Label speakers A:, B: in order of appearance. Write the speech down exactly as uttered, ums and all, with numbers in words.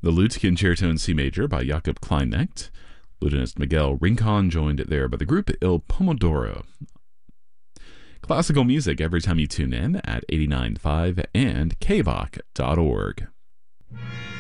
A: The Lute Concerto in C Major by Jakob Kleinknecht. Lutenist Miguel Rincon joined there by the group Il Pomodoro. Classical music every time you tune in at eighty-nine point five and k v o c dot org.